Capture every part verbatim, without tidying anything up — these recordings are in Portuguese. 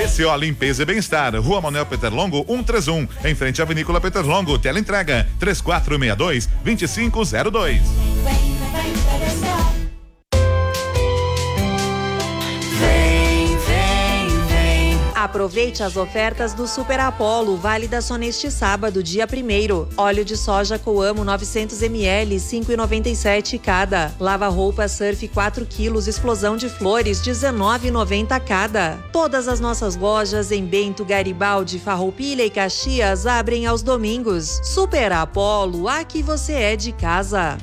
P C O Limpeza e Bem-Estar, Rua Manuel Peter Longo, cento e trinta e um, em frente à Vinícola Peter Longo. Teleentrega três quatro seis dois, dois cinco zero dois. Aproveite as ofertas do Super Apollo, válidas só neste sábado, dia primeiro. Óleo de soja Coamo novecentos mililitros, cinco reais e noventa e sete cada. Lava-roupa Surf quatro quilos, explosão de flores, dezenove reais e noventa cada. Todas as nossas lojas em Bento, Garibaldi, Farroupilha e Caxias abrem aos domingos. Super Apollo, aqui você é de casa.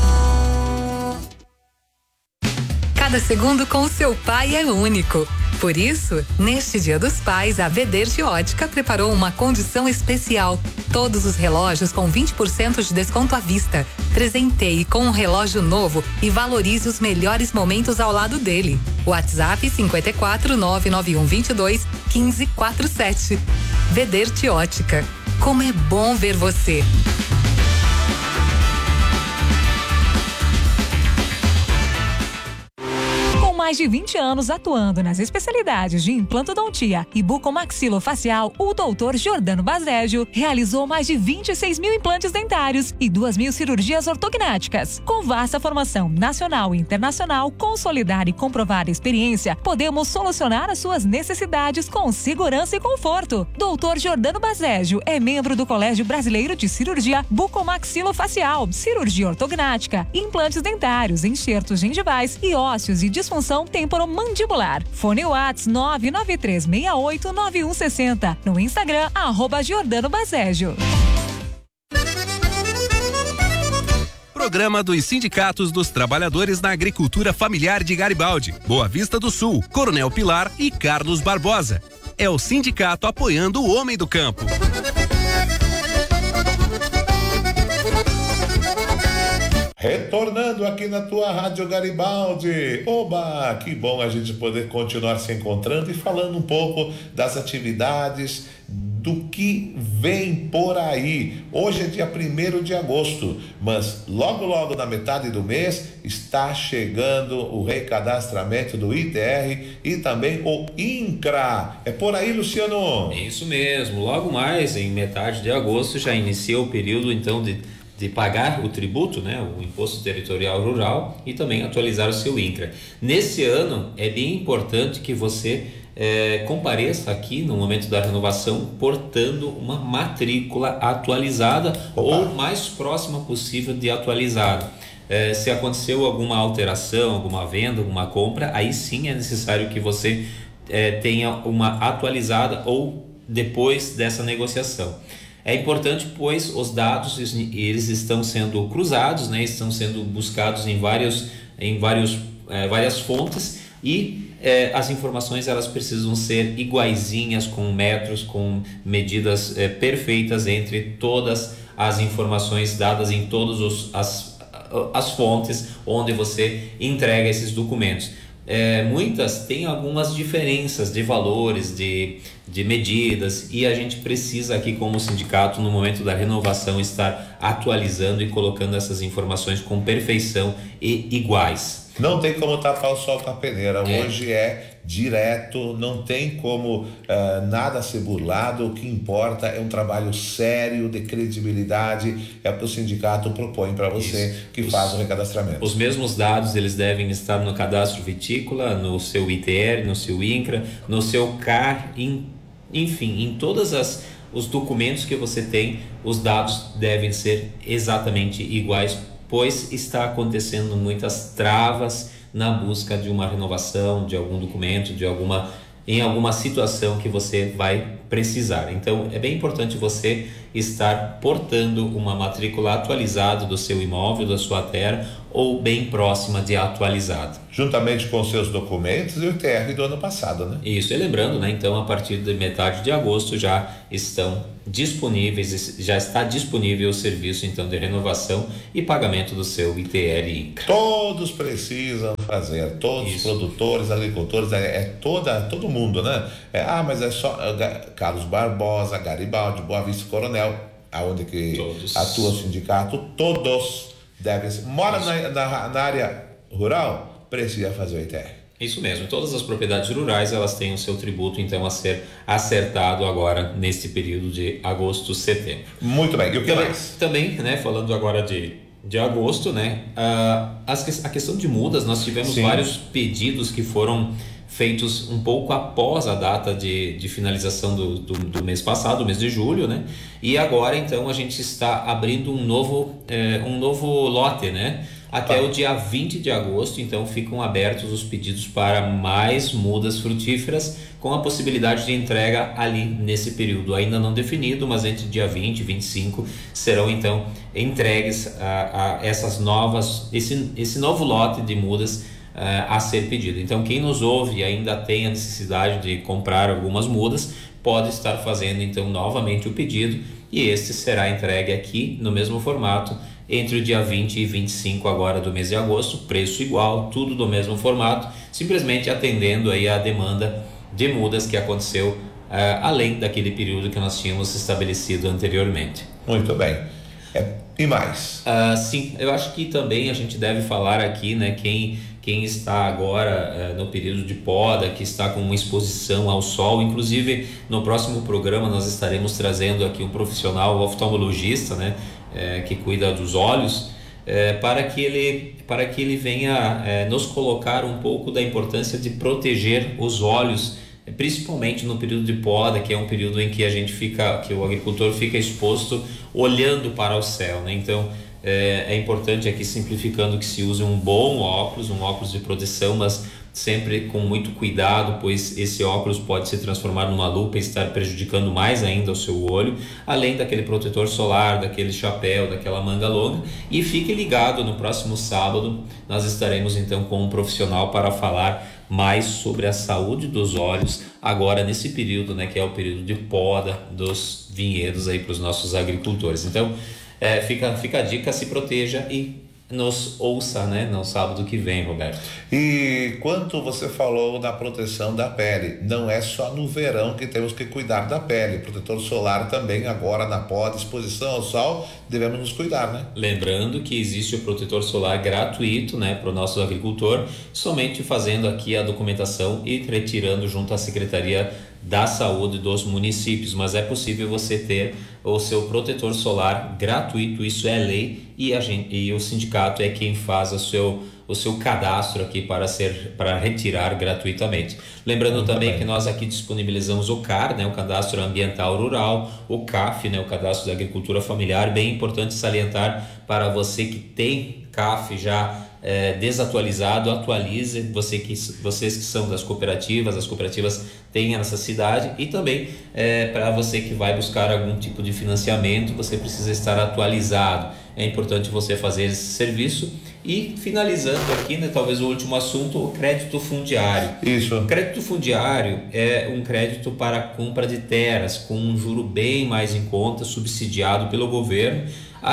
Cada segundo com o seu pai é único. Por isso, neste Dia dos Pais, a Veder Ótica preparou uma condição especial. Todos os relógios com vinte por cento de desconto à vista. Presenteie com um relógio novo e valorize os melhores momentos ao lado dele. WhatsApp cinco quatro nove nove um dois dois um cinco quatro sete. Veder Ótica. Como é bom ver você. Mais de vinte anos atuando nas especialidades de implantodontia e bucomaxilofacial, o doutor Jordano Bazégio realizou mais de vinte e seis mil implantes dentários e duas mil cirurgias ortognáticas. Com vasta formação nacional e internacional, consolidar e comprovar a experiência, podemos solucionar as suas necessidades com segurança e conforto. doutor Jordano Bazégio é membro do Colégio Brasileiro de Cirurgia Bucomaxilofacial, Cirurgia Ortognática, implantes dentários, enxertos gengivais e ósseos e disfunção temporomandibular. Fone Whats nove nove três seis oito nove um seis zero. No Instagram, arroba Jordano Bazégio. Programa dos Sindicatos dos Trabalhadores na Agricultura Familiar de Garibaldi, Boa Vista do Sul, Coronel Pilar e Carlos Barbosa. É o sindicato apoiando o homem do campo. Retornando aqui na tua Rádio Garibaldi. Oba, que bom a gente poder continuar se encontrando e falando um pouco das atividades, do que vem por aí. Hoje é dia primeiro de agosto, mas logo logo na metade do mês está chegando o recadastramento do I T R e também o INCRA. É por aí, Luciano? É isso mesmo, logo mais em metade de agosto já inicia o período então de de pagar o tributo, né, o Imposto Territorial Rural, e também atualizar o seu INCRA. Nesse ano é bem importante que você é, compareça aqui no momento da renovação portando uma matrícula atualizada. Opa. Ou mais próxima possível de atualizada. É, se aconteceu alguma alteração, alguma venda, alguma compra, aí sim é necessário que você é, tenha uma atualizada ou depois dessa negociação. É importante, pois os dados eles estão sendo cruzados, né? Estão sendo buscados em vários, em vários, eh, várias fontes e eh, as informações elas precisam ser iguaizinhas, com metros, com medidas eh, perfeitas entre todas as informações dadas em todas os, as, as fontes onde você entrega esses documentos. É, muitas têm algumas diferenças de valores, de, de medidas, e a gente precisa aqui como sindicato no momento da renovação estar atualizando e colocando essas informações com perfeição e iguais. Não tem como tapar o sol com a peneira. É. Hoje é direto, não tem como uh, nada ser burlado. O que importa é um trabalho sério, de credibilidade, é o que o sindicato propõe para você. Isso. Que os, faz o recadastramento. Os mesmos dados eles devem estar no cadastro vitícola, no seu I T R, no seu INCRA, no seu C A R, em, enfim, em todas as os documentos que você tem, os dados devem ser exatamente iguais, pois está acontecendo muitas travas na busca de uma renovação, de algum documento, de alguma, em alguma situação que você vai precisar. Então, é bem importante você estar portando uma matrícula atualizada do seu imóvel, da sua terra, ou bem próxima de atualizada. Juntamente com seus documentos e o I T R do ano passado, né? Isso, e lembrando, né? Então, a partir de metade de agosto já estão disponíveis, já está disponível o serviço, então, de renovação e pagamento do seu I T R INCRA. Todos precisam fazer, todos os produtores, agricultores, é, é toda, todo mundo, né? É, ah, mas é só uh, Carlos Barbosa, Garibaldi, Boa Vista, Coronel, aonde que todos. Atua o sindicato, todos devem ser. Mora na, na, na área rural, precisa fazer o I T R. Isso mesmo, todas as propriedades rurais elas têm o seu tributo então a ser acertado agora neste período de agosto, setembro. Muito bem, e o que também, mais? Também, né, falando agora de, de agosto, né, a, a questão de mudas, nós tivemos Sim. vários pedidos que foram feitos um pouco após a data de, de finalização do, do, do mês passado, mês de julho, né, e agora então a gente está abrindo um novo, é, um novo lote, né, até tá. o dia vinte de agosto, então ficam abertos os pedidos para mais mudas frutíferas, com a possibilidade de entrega ali nesse período ainda não definido, mas entre dia vinte e vinte e cinco serão então entregues a, a essas novas, esse, esse novo lote de mudas a, a ser pedido. Então quem nos ouve e ainda tem a necessidade de comprar algumas mudas, pode estar fazendo então novamente o pedido, e este será entregue aqui no mesmo formato entre o dia vinte e vinte e cinco agora do mês de agosto, preço igual, tudo do mesmo formato, simplesmente atendendo aí a demanda de mudas que aconteceu uh, além daquele período que nós tínhamos estabelecido anteriormente. Muito bem. É, e mais? Uh, sim, eu acho que também a gente deve falar aqui, né, quem, quem está agora uh, no período de poda, que está com uma exposição ao sol, inclusive no próximo programa nós estaremos trazendo aqui um profissional oftalmologista, né, É, que cuida dos olhos, é, para que ele para que ele venha é, nos colocar um pouco da importância de proteger os olhos, principalmente no período de poda, que é um período em que a gente fica, que o agricultor fica exposto olhando para o céu, né? Então é, é importante aqui, simplificando, que se use um bom óculos, um óculos de proteção, mas sempre com muito cuidado, pois esse óculos pode se transformar numa lupa e estar prejudicando mais ainda o seu olho, além daquele protetor solar, daquele chapéu, daquela manga longa. E fique ligado, no próximo sábado nós estaremos então com um profissional para falar mais sobre a saúde dos olhos agora nesse período, né, que é o período de poda dos vinhedos aí para os nossos agricultores. Então é, fica, fica a dica, se proteja e nos ouça, né, no sábado que vem, Roberto. E quanto você falou da proteção da pele, não é só no verão que temos que cuidar da pele, protetor solar também agora na poda, exposição ao sol, devemos nos cuidar, né? Lembrando que existe o protetor solar gratuito, né, para o nosso agricultor, somente fazendo aqui a documentação e retirando junto à Secretaria da Saúde dos municípios, mas é possível você ter o seu protetor solar gratuito, isso é lei, e, a gente, e o sindicato é quem faz o seu, o seu cadastro aqui para, ser, para retirar gratuitamente. Lembrando Muito também bem. que nós aqui disponibilizamos o C A R, né, o Cadastro Ambiental Rural, o C A F, né, o Cadastro da Agricultura Familiar, bem importante salientar para você que tem C A F já É, desatualizado, atualize, você que, vocês que são das cooperativas, as cooperativas têm essa cidade, e também é, para você que vai buscar algum tipo de financiamento, você precisa estar atualizado. É importante você fazer esse serviço. E finalizando aqui, né, talvez o último assunto, o crédito fundiário. Isso. O crédito fundiário é um crédito para compra de terras com um juro bem mais em conta, subsidiado pelo governo.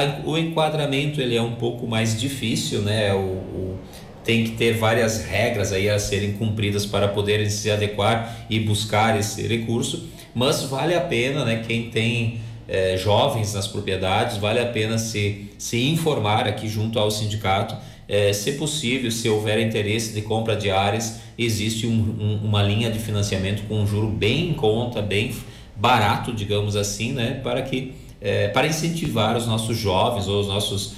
O enquadramento ele é um pouco mais difícil, né? O, o, tem que ter várias regras aí a serem cumpridas para poderem se adequar e buscar esse recurso, mas vale a pena, né? Quem tem é, jovens nas propriedades, vale a pena se, se informar aqui junto ao sindicato. É, se possível, se houver interesse de compra de áreas, existe um, um, uma linha de financiamento com um juro bem em conta, bem barato, digamos assim, né? Para que É, para incentivar os nossos jovens ou os nossos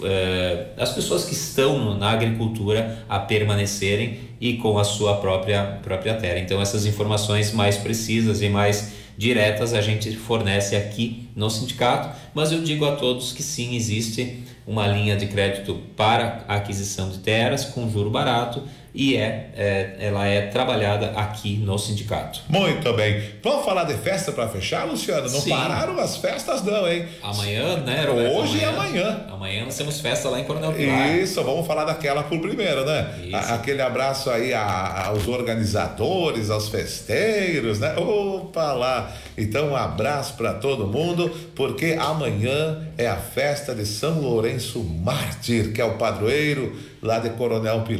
é, as pessoas que estão na agricultura a permanecerem e com a sua própria própria terra. Então essas informações mais precisas e mais diretas a gente fornece aqui no sindicato, mas eu digo a todos que sim, existe uma linha de crédito para a aquisição de terras com juro barato, e é, é, ela é trabalhada aqui no sindicato. Muito bem. Vamos falar de festa para fechar, Luciano? Não Sim. pararam as festas não, hein? Amanhã, né, Roberto? Hoje e amanhã. Amanhã nós temos festa lá em Coronel Pilar. Isso, vamos falar daquela por primeiro, né? A, aquele abraço aí a, aos organizadores, aos festeiros, né? Opa lá! Então um abraço para todo mundo, porque amanhã é a festa de São Lourenço Mártir, que é o padroeiro lá de Coronel Pilar.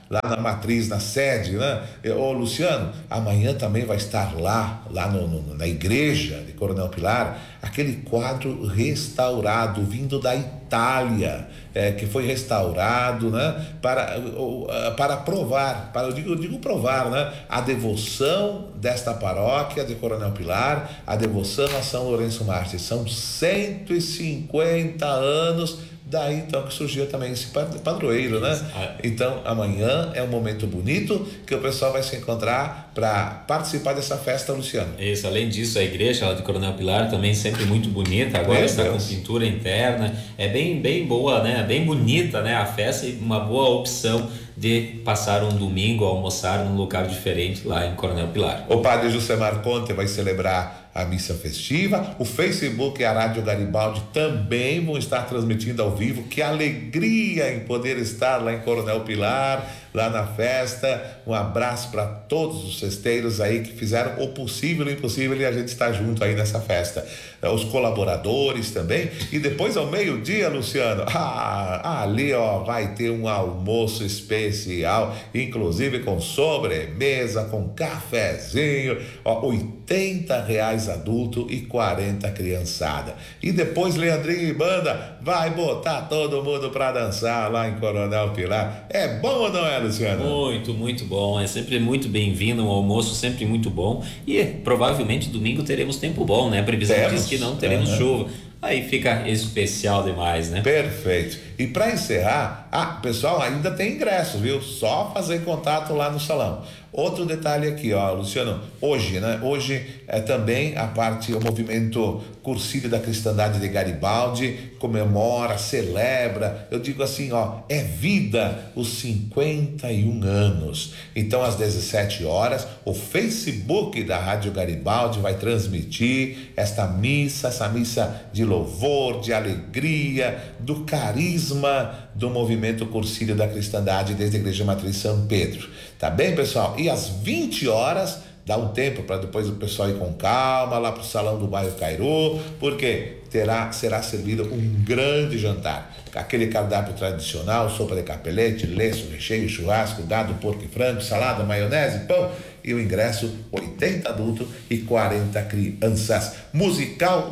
lá na matriz, na sede, né? Ô Luciano, amanhã também vai estar lá, lá no, no, na igreja de Coronel Pilar, aquele quadro restaurado, vindo da Itália, é, que foi restaurado, né? Para, para provar, para, eu digo, eu digo provar, né? A devoção desta paróquia de Coronel Pilar, a devoção a São Lourenço Mártir. São cento e cinquenta anos. Daí então que surgiu também esse padroeiro, né? Então amanhã é um momento bonito que o pessoal vai se encontrar para participar dessa festa, Luciano. Isso, além disso, a igreja lá de Coronel Pilar também sempre muito bonita, agora Meu está Deus. com pintura interna, é bem, bem boa, né? Bem bonita, né? A festa e uma boa opção de passar um domingo, almoçar num lugar diferente lá em Coronel Pilar. O padre Jusemar Conte vai celebrar a missa festiva. O Facebook e a Rádio Garibaldi também vão estar transmitindo ao vivo. Que alegria em poder estar lá em Coronel Pilar, lá na festa. Um abraço para todos os festeiros aí que fizeram o possível e o impossível e a gente está junto aí nessa festa. Os colaboradores também. E depois ao meio-dia, Luciano, ah, ali ó, vai ter um almoço especial, inclusive com sobremesa, com cafezinho, ó, oitenta reais adulto e quarenta criançada. E depois Leandrinho e banda vai botar todo mundo para dançar lá em Coronel Pilar. É bom ou não é, Luciano? Muito, muito bom. É sempre muito bem-vindo, um almoço sempre muito bom. E provavelmente domingo teremos tempo bom, né? A previsão Temos. diz que não teremos Uhum. chuva. Aí fica especial demais, né? Perfeito. E para encerrar, ah, pessoal, ainda tem ingressos, viu? Só fazer contato lá no salão. Outro detalhe aqui, ó, Luciano, hoje, né? Hoje é também a parte, o movimento Cursilho da Cristandade de Garibaldi comemora, celebra, eu digo assim, ó, é vida os cinquenta e um anos. Então, às dezessete horas, o Facebook da Rádio Garibaldi vai transmitir esta missa, essa missa de louvor, de alegria, do carisma do movimento Cursilho da Cristandade desde a Igreja Matriz São Pedro. Tá bem, pessoal? E às vinte horas, dá um tempo para depois o pessoal ir com calma lá para o salão do bairro Cairu, porque terá, será servido um grande jantar. Aquele cardápio tradicional, sopa de capelete, leço, recheio, churrasco, gado, porco e frango, salada, maionese, pão. E o ingresso, oitenta adultos e quarenta crianças. Musical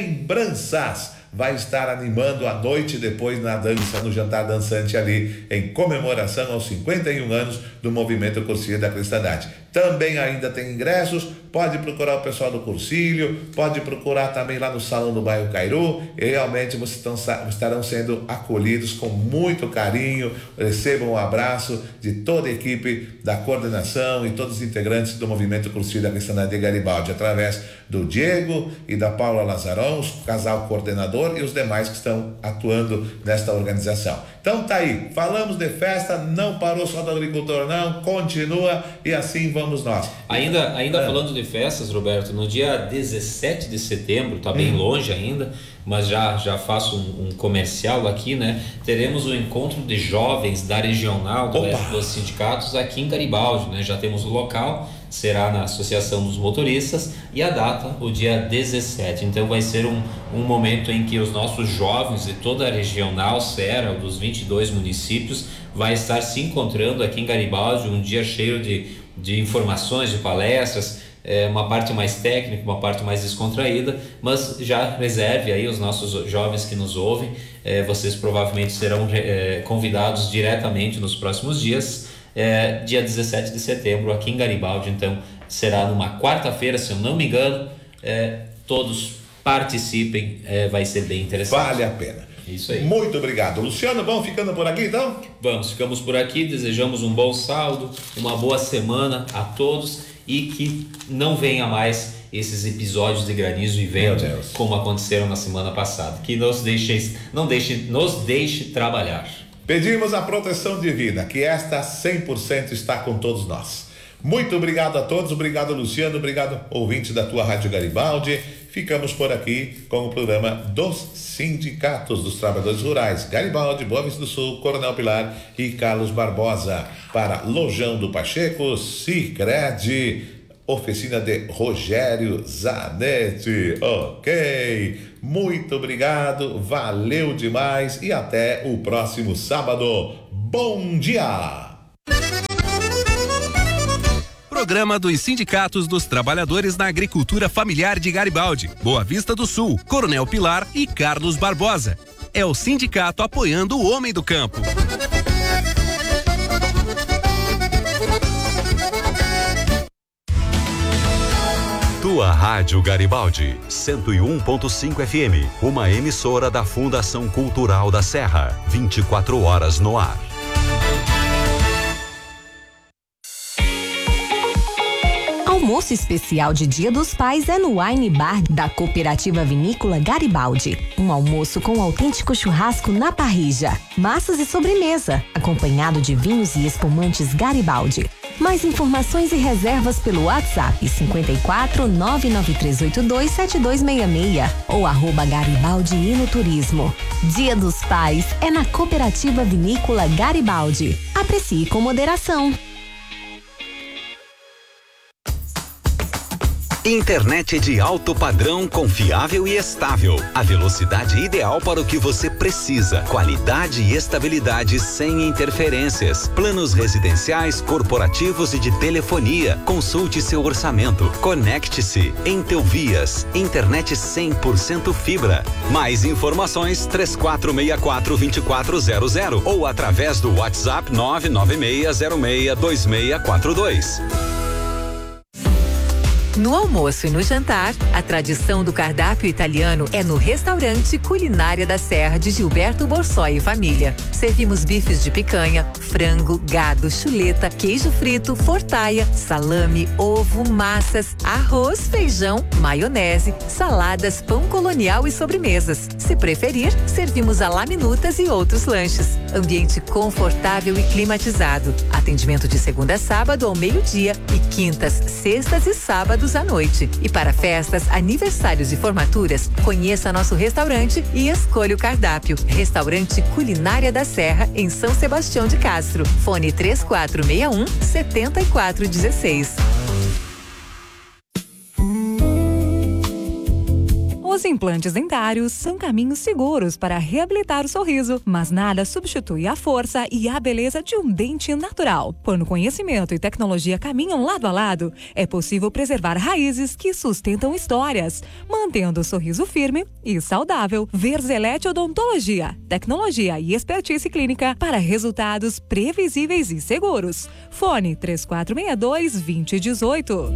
Lembranças vai estar animando a noite depois na dança, no jantar dançante ali, em comemoração aos cinquenta e um anos do movimento Cursilho da Cristandade. Também ainda tem ingressos, pode procurar o pessoal do Cursilho, pode procurar também lá no salão do bairro Cairu, e realmente vocês estão, estarão sendo acolhidos com muito carinho. Recebam um abraço de toda a equipe da coordenação e todos os integrantes do movimento Cursilho da Cristandade de Garibaldi, através do Diego e da Paula Lazarão, o casal coordenador e os demais que estão atuando nesta organização. Então tá aí, falamos de festa, não parou só do agricultor não, continua e assim vamos nós. Ainda, ainda É. falando de festas, Roberto, no dia dezessete de setembro, tá bem Hum. longe ainda, mas já, já faço um, um comercial aqui, né? Teremos o encontro de jovens da regional do Opa! Oeste dos Sindicatos aqui em Garibaldi, né? Já temos o local, será na Associação dos Motoristas, e a data, o dia dezessete. Então vai ser um, um momento em que os nossos jovens de toda a regional Serra, dos vinte e dois municípios, vai estar se encontrando aqui em Garibaldi, um dia cheio de, de informações, de palestras, é, uma parte mais técnica, uma parte mais descontraída, mas já reserve aí os nossos jovens que nos ouvem, é, vocês provavelmente serão é, convidados diretamente nos próximos dias, é, dia dezessete de setembro aqui em Garibaldi. Então será numa quarta-feira, se eu não me engano, é, todos participem, é, vai ser bem interessante. Vale a pena. Isso aí. Muito obrigado, Luciano. Vamos ficando por aqui então? Vamos, ficamos por aqui, desejamos um bom saldo, uma boa semana a todos e que não venha mais esses episódios de granizo e vento Meu Deus. como aconteceram na semana passada. Que nos deixe, não deixe, nos deixe trabalhar. Pedimos a proteção divina, que esta cem por cento está com todos nós. Muito obrigado a todos, obrigado Luciano, obrigado ouvintes da tua Rádio Garibaldi. Ficamos por aqui com o programa dos Sindicatos dos Trabalhadores Rurais, Garibaldi, Boa Vista do Sul, Coronel Pilar e Carlos Barbosa. Para Lojão do Pacheco, Sicredi, oficina de Rogério Zanetti. Ok, muito obrigado, valeu demais e até o próximo sábado. Bom dia! programa dos Sindicatos dos Trabalhadores na Agricultura Familiar de Garibaldi, Boa Vista do Sul, Coronel Pilar e Carlos Barbosa. É o sindicato apoiando o homem do campo. Tua Rádio Garibaldi, cento e um ponto cinco F M, uma emissora da Fundação Cultural da Serra, vinte e quatro horas no ar. Almoço especial de Dia dos Pais é no Wine Bar da Cooperativa Vinícola Garibaldi. Um almoço com um autêntico churrasco na parrilla, massas e sobremesa, acompanhado de vinhos e espumantes Garibaldi. Mais informações e reservas pelo WhatsApp cinquenta e quatro, nove nove três oito dois, sete dois seis seis ou arroba Garibaldi Inoturismo. Dia dos Pais é na Cooperativa Vinícola Garibaldi. Aprecie com moderação. Internet de alto padrão, confiável e estável. A velocidade ideal para o que você precisa. Qualidade e estabilidade sem interferências. Planos residenciais, corporativos e de telefonia. Consulte seu orçamento. Conecte-se. Entelvias. Internet cem por cento fibra. Mais informações três quatro seis quatro, dois quatro zero zero ou através do WhatsApp nove nove seis zero seis, dois seis quatro dois. No almoço e no jantar, a tradição do cardápio italiano é no restaurante Culinária da Serra de Gilberto Borsoi e família. Servimos bifes de picanha, frango, gado, chuleta, queijo frito, fortaia, salame, ovo, massas, arroz, feijão, maionese, saladas, pão colonial e sobremesas. Se preferir, servimos alaminutas e outros lanches. Ambiente confortável e climatizado. Atendimento de segunda a sábado ao meio-dia e quintas, sextas e sábados à noite. E para festas, aniversários e formaturas, conheça nosso restaurante e escolha o cardápio. Restaurante Culinária da Serra, em São Sebastião de Castro. Fone três quatro seis um, sete quatro um seis. Os implantes dentários são caminhos seguros para reabilitar o sorriso, mas nada substitui a força e a beleza de um dente natural. Quando conhecimento e tecnologia caminham lado a lado, é possível preservar raízes que sustentam histórias, mantendo o sorriso firme e saudável. Verzelete Odontologia, tecnologia e expertise clínica para resultados previsíveis e seguros. Fone três quatro seis dois, dois zero um oito.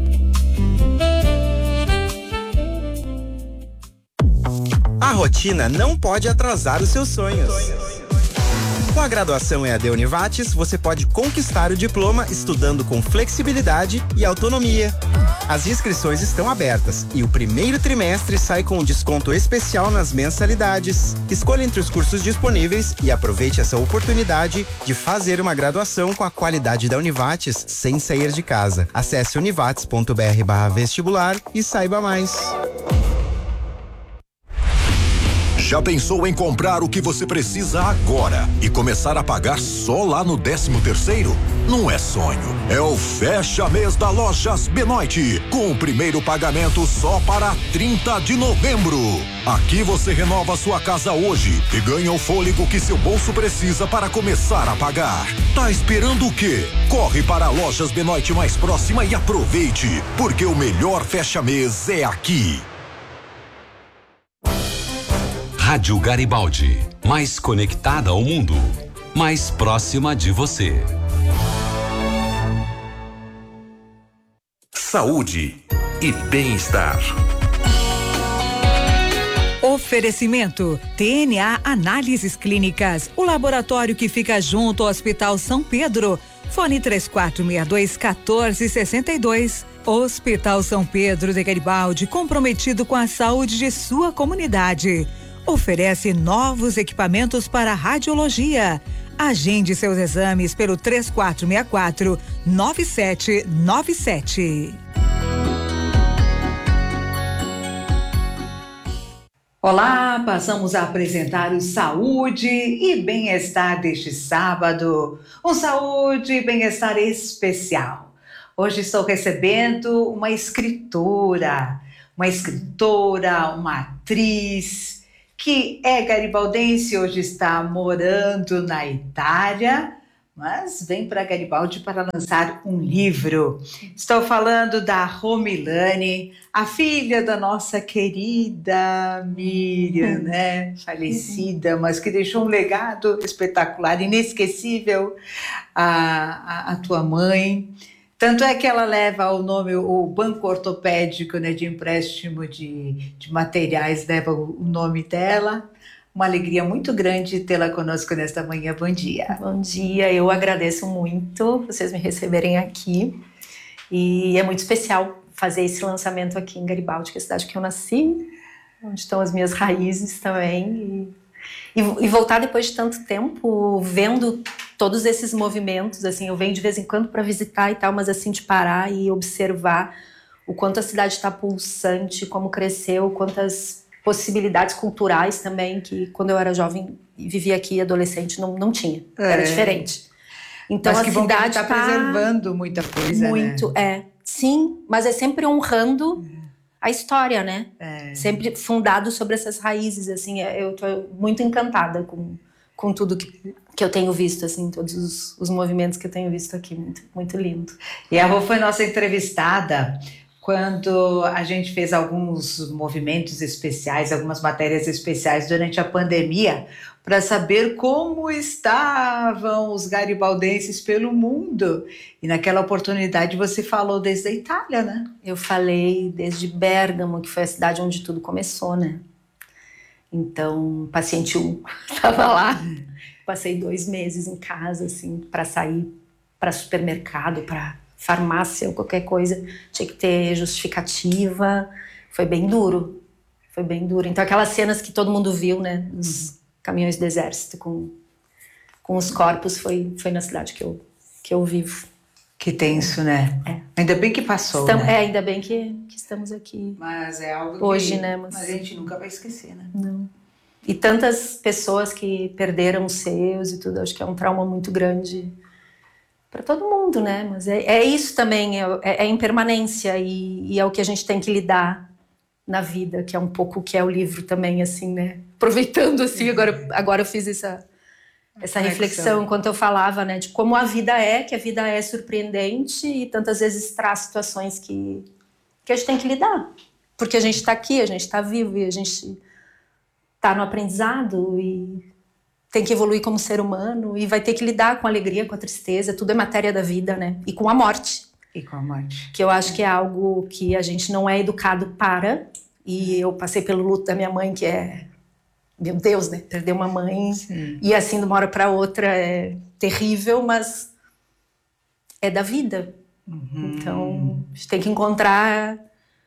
A rotina não pode atrasar os seus sonhos. Com a graduação E A D Univates, você pode conquistar o diploma estudando com flexibilidade e autonomia. As inscrições estão abertas e o primeiro trimestre sai com um desconto especial nas mensalidades. Escolha entre os cursos disponíveis e aproveite essa oportunidade de fazer uma graduação com a qualidade da Univates sem sair de casa. Acesse univates ponto br barra vestibular e saiba mais. Já pensou em comprar o que você precisa agora e começar a pagar só lá no décimo terceiro? Não é sonho, é o fecha mês da Lojas Benoit, com o primeiro pagamento só para trinta de novembro. Aqui você renova sua casa hoje e ganha o fôlego que seu bolso precisa para começar a pagar. Tá esperando o quê? Corre para a Lojas Benoit mais próxima e aproveite, porque o melhor fecha mês é aqui. Rádio Garibaldi, mais conectada ao mundo, mais próxima de você. Saúde e bem-estar. Oferecimento T N A Análises Clínicas, o laboratório que fica junto ao Hospital São Pedro. Fone três quatro seis dois, um quatro seis dois. Hospital São Pedro de Garibaldi, comprometido com a saúde de sua comunidade. Oferece novos equipamentos para radiologia. Agende seus exames pelo três quatro seis quatro, nove sete nove sete. Olá, passamos a apresentar o Saúde e Bem-Estar deste sábado. Um saúde e bem-estar especial. Hoje estou recebendo uma escritora, uma escritora, uma atriz que é garibaldense, hoje está morando na Itália, mas vem para Garibaldi para lançar um livro. Estou falando da Romilane, a filha da nossa querida Miriam, né? Falecida, mas que deixou um legado espetacular, inesquecível, a, a, a tua mãe. Tanto é que ela leva o nome, o Banco Ortopédico, né, de empréstimo de, de materiais, leva o, o nome dela. Uma alegria muito grande tê-la conosco nesta manhã. Bom dia. Bom dia, eu agradeço muito vocês me receberem aqui. E é muito especial fazer esse lançamento aqui em Garibaldi, que é a cidade que eu nasci, onde estão as minhas raízes também. E, e, e voltar depois de tanto tempo, vendo todos esses movimentos, assim, eu venho de vez em quando para visitar e tal, mas assim, de parar e observar o quanto a cidade está pulsante, como cresceu, quantas possibilidades culturais também, que quando eu era jovem e vivia aqui, adolescente, não, não tinha. É. Era diferente. Então mas a que cidade está tá preservando muita coisa, muito, né? é. Sim, mas é sempre honrando a história, né? É. Sempre fundado sobre essas raízes, assim. Eu tô muito encantada com, com tudo que, que eu tenho visto, assim, todos os, os movimentos que eu tenho visto aqui. Muito, muito lindo. E a Rô foi nossa entrevistada quando a gente fez alguns movimentos especiais, algumas matérias especiais durante a pandemia, para saber como estavam os garibaldenses pelo mundo. E naquela oportunidade você falou desde a Itália, né? Eu falei desde Bérgamo, que foi a cidade onde tudo começou, né? Então, paciente um estava lá. Passei dois meses em casa, assim, para sair para supermercado, para farmácia ou qualquer coisa, tinha que ter justificativa. Foi bem duro, foi bem duro. Então aquelas cenas que todo mundo viu, né, os uhum. caminhões do exército com, com os corpos, foi, foi na cidade que eu, que eu vivo. Que tenso, né? É. Ainda bem que passou, estamos, né? É, ainda bem que, que estamos aqui. Mas é algo hoje, que né? Mas... mas a gente nunca vai esquecer, né? Não. E tantas pessoas que perderam os seus e tudo, acho que é um trauma muito grande para todo mundo, né? Mas é, é isso também, é, é a impermanência e, e é o que a gente tem que lidar na vida, que é um pouco o que é o livro também, assim, né? Aproveitando, assim, agora, agora eu fiz essa, essa reflexão enquanto eu falava, né? De como a vida é, que a vida é surpreendente e tantas vezes traz situações que, que a gente tem que lidar. Porque a gente está aqui, a gente está vivo e a gente está no aprendizado e tem que evoluir como ser humano e vai ter que lidar com a alegria, com a tristeza, tudo é matéria da vida, né? E com a morte. E com a morte. Que eu acho que é algo que a gente não é educado para. E eu passei pelo luto da minha mãe, que é... Meu Deus, né? Perder uma mãe. Sim. E assim, de uma hora para outra é terrível, mas é da vida. Uhum. Então, a gente tem que encontrar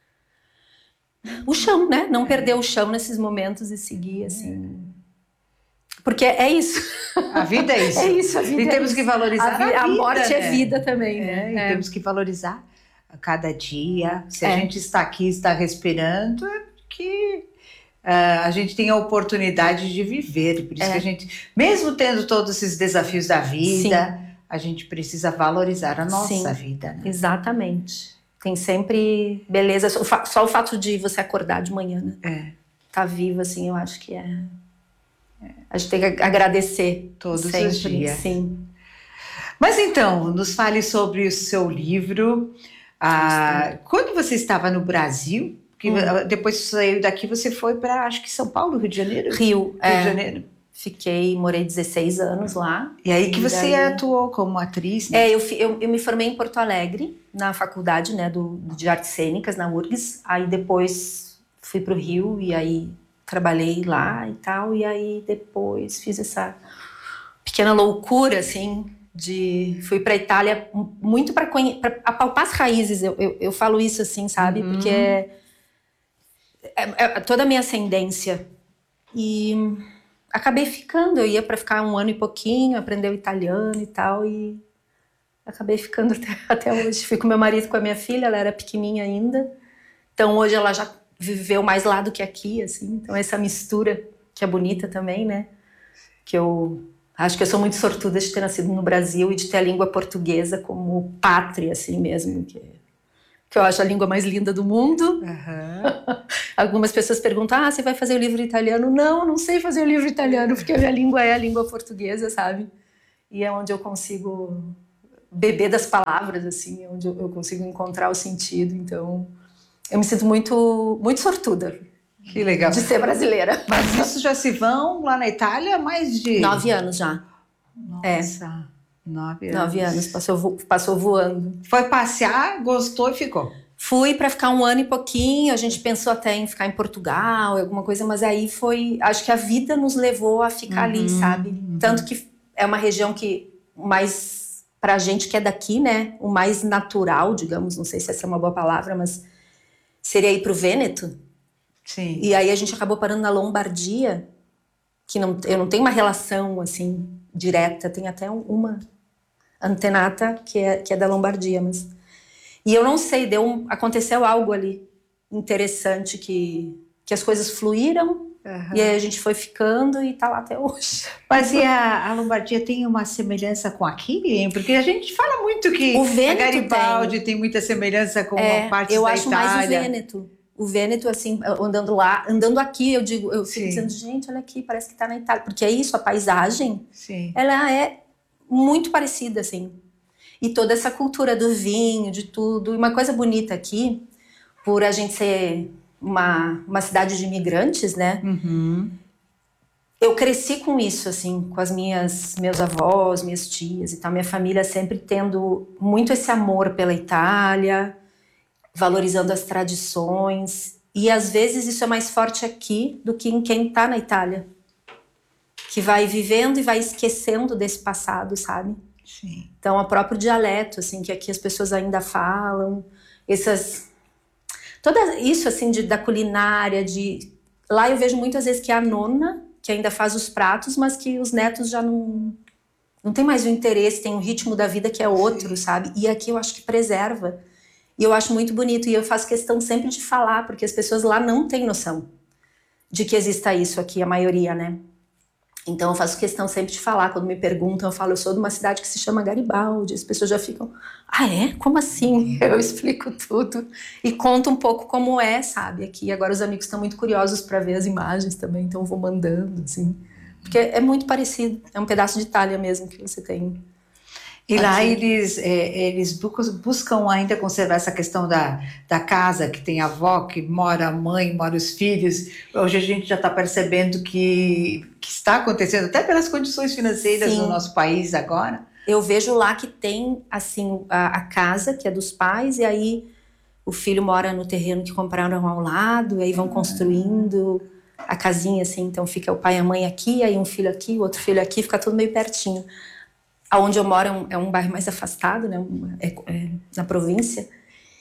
o chão, né? Não perder o chão nesses momentos e seguir, assim... Porque é isso. A vida é isso. É isso, a vida e é temos isso. que valorizar a, vida, a, vida, a morte né? é vida também, é, né? E é. temos que valorizar a cada dia. Se é. a gente está aqui, está respirando, é porque uh, a gente tem a oportunidade de viver. Por isso é. que a gente, mesmo tendo todos esses desafios da vida, Sim. a gente precisa valorizar a nossa Sim. vida. Né? Exatamente. Tem sempre beleza. Só, só o fato de você acordar de manhã, né? É. Tá vivo, assim, eu acho que é... A gente tem que agradecer todos sempre, os dias. Sim. Mas então, nos fale sobre o seu livro. Ah, quando você estava no Brasil, que hum. depois que saiu daqui, você foi para, acho que São Paulo, Rio de Janeiro? Rio, Rio é. de Janeiro. Fiquei, morei dezesseis anos lá. E aí que e você daí... atuou como atriz, né? É, eu, eu, eu me formei em Porto Alegre, na faculdade, né, do, de artes cênicas, na U R G S. Aí depois fui para o Rio e aí... trabalhei lá e tal, e aí depois fiz essa pequena loucura, assim, de... Fui pra Itália muito para conhe... apalpar as raízes, eu, eu, eu falo isso assim, sabe? Uhum. Porque é, é, é toda a minha ascendência. E acabei ficando, eu ia para ficar um ano e pouquinho, aprender o italiano e tal, e acabei ficando até, até hoje. Fui com meu marido, com a minha filha, ela era pequenininha ainda, então hoje ela já viveu mais lá do que aqui, assim. Então essa mistura, que é bonita também, né? Que eu acho que eu sou muito sortuda de ter nascido no Brasil e de ter a língua portuguesa como pátria, assim mesmo. Que, que eu acho a língua mais linda do mundo. Uhum. Algumas pessoas perguntam, ah, você vai fazer o livro italiano? Não, não sei fazer o livro italiano, porque a minha língua é a língua portuguesa, sabe? e é onde eu consigo beber das palavras, assim, onde eu consigo encontrar o sentido. Então, eu me sinto muito, muito sortuda. Que legal. De ser brasileira. Mas isso já se vão lá na Itália há mais de... Nove anos já. Nossa, é. nove anos. Nove anos, passou, passou voando. Foi passear, gostou e ficou? Fui para ficar um ano e pouquinho, a gente pensou até em ficar em Portugal, alguma coisa, mas aí foi... Acho que a vida nos levou a ficar uhum, ali, sabe? Uhum. Tanto que é uma região que mais... Pra gente que é daqui, né? O mais natural, digamos, não sei se essa é uma boa palavra, mas seria ir pro Vêneto. Sim. E aí a gente acabou parando na Lombardia, que não, eu não tenho uma relação, assim, direta. Tem até uma antenata que é, que é da Lombardia, mas... E eu não sei, deu um, aconteceu algo ali interessante, que, que as coisas fluíram, uhum. E aí a gente foi ficando e tá lá até hoje. Mas e a, a Lombardia tem uma semelhança com aqui? Porque a gente fala muito que o Vêneto a Garibaldi tem. tem muita semelhança com é, uma parte eu da acho Itália. mais o Vêneto. O Vêneto, assim, andando lá, andando aqui, eu digo, eu fico Sim. dizendo, gente, olha aqui, parece que tá na Itália. Porque é isso, a paisagem, Sim. ela é muito parecida, assim. E toda essa cultura do vinho, de tudo. E uma coisa bonita aqui, por a gente ser uma, uma cidade de imigrantes, né? Uhum. Eu cresci com isso, assim, com as minhas meus avós, minhas tias e tal. Minha família sempre tendo muito esse amor pela Itália, valorizando as tradições. E às vezes isso é mais forte aqui do que em quem está na Itália. Que vai vivendo e vai esquecendo desse passado, sabe? Sim. Então, o próprio dialeto, assim, que aqui as pessoas ainda falam, essas... Tudo isso, assim, de, da culinária, de... Lá eu vejo muitas vezes que é a nona, que ainda faz os pratos, mas que os netos já não... Não tem mais o interesse, tem um ritmo da vida que é outro, Sim. sabe? E aqui eu acho que preserva. E eu acho muito bonito, e eu faço questão sempre de falar, porque as pessoas lá não têm noção de que exista isso aqui, a maioria, né? Então eu faço questão sempre de falar, quando me perguntam, eu falo, eu sou de uma cidade que se chama Garibaldi, as pessoas já ficam, ah é? Como assim? Eu explico tudo e conto um pouco como é, sabe, aqui. Agora os amigos estão muito curiosos para ver as imagens também, então eu vou mandando, assim, porque é muito parecido, é um pedaço de Itália mesmo que você tem. E aqui. Lá eles, é, eles buscam ainda conservar essa questão da, da casa, que tem a avó, que mora a mãe, mora os filhos. Hoje a gente já está percebendo que, que está acontecendo, até pelas condições financeiras Sim. do nosso país agora. Eu vejo lá que tem, assim, a, a casa, que é dos pais, e aí o filho mora no terreno que compraram ao lado, e aí vão construindo a casinha, assim, então fica o pai e a mãe aqui, aí um filho aqui, o outro filho aqui, fica tudo meio pertinho. Aonde eu moro é um, é um bairro mais afastado, né? É, é na província.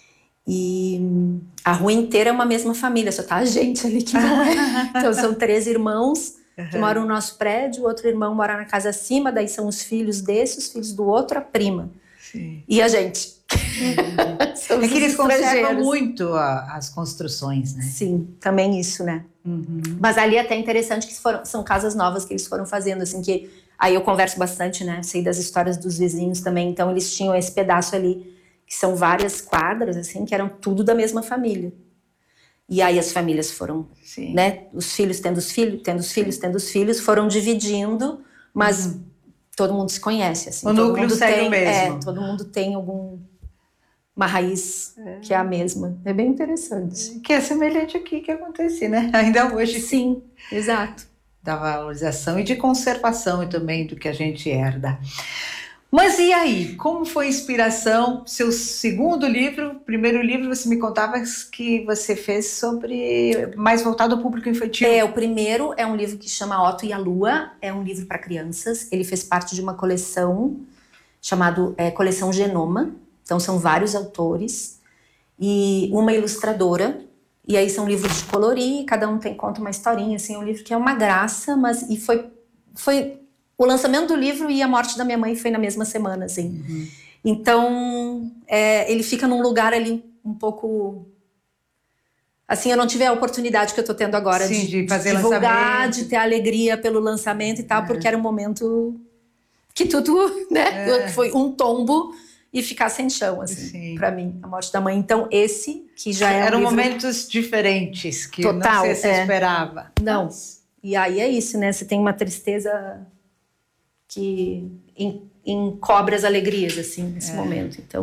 E a rua inteira é uma mesma família, só tá a gente ali que não é. Então são três irmãos que uhum. moram no nosso prédio, o outro irmão mora na casa acima, daí são os filhos desse, os filhos do outro, a prima. Sim. E a gente. Uhum. É que eles conservam muito a, as construções, né? Sim, também isso, né? Uhum. Mas ali é até interessante que foram, são casas novas que eles foram fazendo, assim, que aí eu converso bastante, né? Sei das histórias dos vizinhos também. Então, eles tinham esse pedaço ali, que são várias quadras, assim, que eram tudo da mesma família. E aí as famílias foram, Sim. né? Os filhos tendo os filhos, tendo os filhos, tendo os filhos, foram dividindo, mas uhum. todo mundo se conhece, assim. O todo núcleo mundo segue tem, o mesmo. É, todo mundo tem algum... uma raiz é. que é a mesma. É bem interessante. Que é semelhante aqui que acontece, né? Ainda hoje. Sim, exato. Da valorização e de conservação e também do que a gente herda. Mas e aí? Como foi a inspiração? Seu segundo livro, primeiro livro, você me contava que você fez sobre... mais voltado ao público infantil. É, o primeiro é um livro que chama Otto e a Lua. É um livro para crianças. Ele fez parte de uma coleção chamada é, Coleção Genoma. Então são vários autores e uma ilustradora. E aí são livros de colorir, cada um tem, conta uma historinha, assim, é um livro que é uma graça, mas e foi, foi o lançamento do livro e a morte da minha mãe foi na mesma semana, assim. Uhum. Então, é, ele fica num lugar ali um pouco... Assim, eu não tive a oportunidade que eu tô tendo agora Sim, de, de fazer de divulgar, lançamento. de ter alegria pelo lançamento e tal, uhum. porque era um momento que tudo, né, é. foi um tombo e ficar sem chão, assim, pra mim, a morte da mãe. Então, esse, que já é Eram um livro... momentos diferentes, que Total, não sei se é. esperava. Não. E aí é isso, né? Você tem uma tristeza que encobre as alegrias, assim, nesse É. momento. Então,